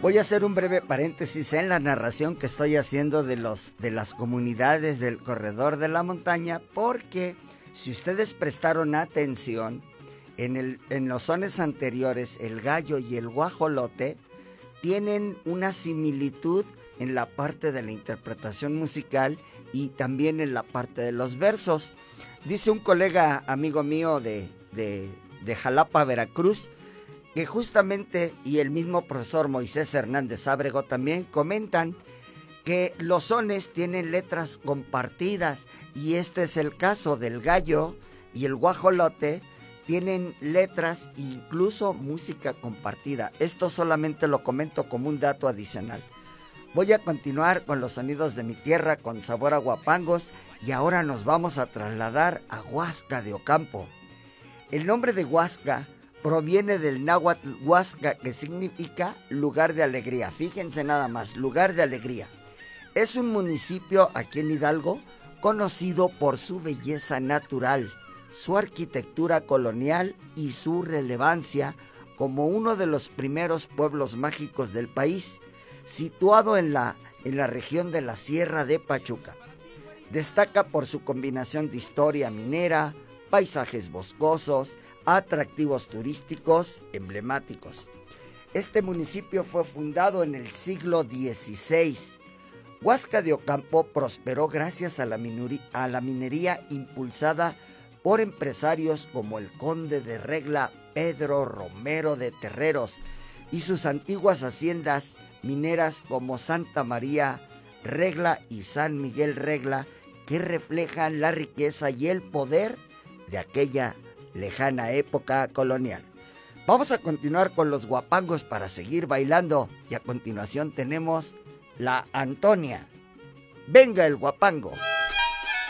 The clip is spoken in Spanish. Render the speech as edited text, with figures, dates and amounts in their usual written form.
Voy a hacer un breve paréntesis en la narración que estoy haciendo de las comunidades del corredor de la montaña, porque si ustedes prestaron atención, en los sones anteriores, el gallo y el guajolote tienen una similitud en la parte de la interpretación musical y también en la parte de los versos. Dice un colega amigo mío de Jalapa, Veracruz, que justamente, y el mismo profesor Moisés Hernández Ábrego también comentan que los sones tienen letras compartidas, y este es el caso del gallo y el guajolote, tienen letras e incluso música compartida. Esto solamente lo comento como un dato adicional. Voy a continuar con los sonidos de mi tierra con sabor a guapangos, y ahora nos vamos a trasladar a Huasca de Ocampo. El nombre de Huasca proviene del náhuatl huasca, que significa lugar de alegría. Fíjense nada más, lugar de alegría. Es un municipio aquí en Hidalgo conocido por su belleza natural, su arquitectura colonial y su relevancia como uno de los primeros pueblos mágicos del país, situado en la región de la Sierra de Pachuca. Destaca por su combinación de historia minera, paisajes boscosos, atractivos turísticos emblemáticos. Este municipio fue fundado en el siglo XVI. Huasca de Ocampo prosperó gracias a la minería impulsada por empresarios como el conde de Regla Pedro Romero de Terreros y sus antiguas haciendas mineras como Santa María Regla y San Miguel Regla, que reflejan la riqueza y el poder de aquella lejana época colonial. Vamos a continuar con los guapangos para seguir bailando, y a continuación tenemos la Antonia. Venga el guapango.